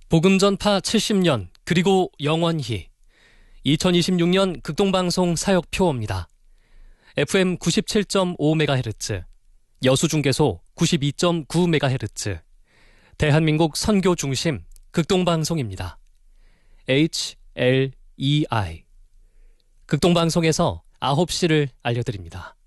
복음전파 70년 그리고 영원히 2026년 극동방송 사역표입니다. FM 97.5MHz, 여수중계소 92.9MHz, 대한민국 선교중심 극동방송입니다. HLEI 극동방송에서 9시를 알려드립니다.